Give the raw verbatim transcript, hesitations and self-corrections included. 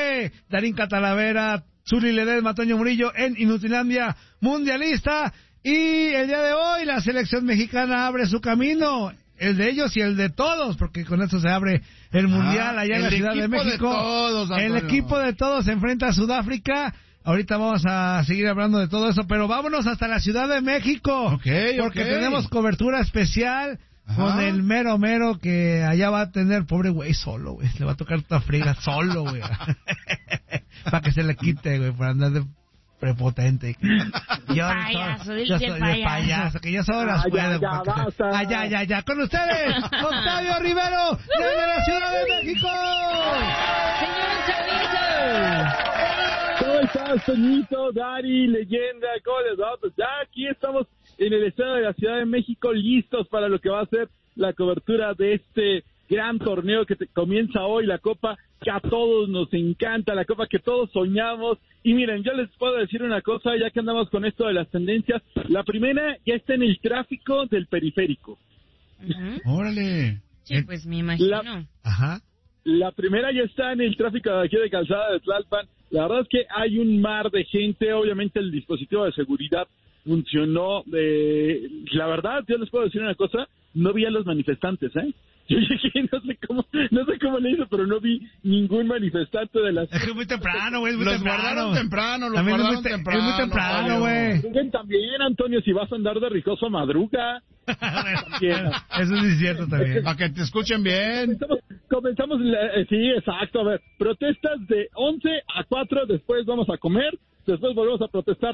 de Darín Catalavera, Zuli Ledesma, Toño Murillo en Inutilandia Mundialista. Y el día de hoy la selección mexicana abre su camino, el de ellos y el de todos, porque con esto se abre el Mundial allá ah, en la Ciudad de México. De todos, el equipo de todos se enfrenta a Sudáfrica. Ahorita vamos a seguir hablando de todo eso, pero vámonos hasta la Ciudad de México, okay, porque okay. tenemos cobertura especial. Ajá. Con el mero mero que allá va a tener, pobre güey, solo, güey. Le va a tocar toda friega solo, güey. Para que se le quite, güey, por andar de prepotente. Yo payaso, soy, yo soy de payaso, que yo solo las ah, puedo. Ya, ya, basta. Ah, ya, ya, ya. Con ustedes, Octavio Rivero, desde la Ciudad de México. Señor Chavito. ¿Cómo estás, Toñito, Dari, leyenda? ¿Cómo les va? Pues ya aquí estamos en el estado de la Ciudad de México, listos para lo que va a ser la cobertura de este gran torneo que te comienza hoy, la Copa que a todos nos encanta, la Copa que todos soñamos. Y miren, yo les puedo decir una cosa, ya que andamos con esto de las tendencias. La primera ya está en el tráfico del periférico. Uh-huh. ¡Órale! Sí, pues me imagino. La, Ajá. La primera ya está en el tráfico de aquí de Calzada de Tlalpan. La verdad es que hay un mar de gente, obviamente el dispositivo de seguridad funcionó. Eh, la verdad, yo les puedo decir una cosa, no vi a los manifestantes, ¿eh? Yo llegué, no sé cómo, no sé cómo le hizo, pero no vi ningún manifestante de las... Es que es muy temprano, güey, es muy los temprano. guardaron temprano, los también guardaron es muy te- temprano. Es muy temprano, güey. Madruguen también, Antonio, si vas a andar de ricoso, madruga. Eso sí es cierto también. Para que te escuchen bien. Comenzamos, comenzamos la, eh, sí, exacto, a ver, protestas de once a cuatro, después vamos a comer, después volvemos a protestar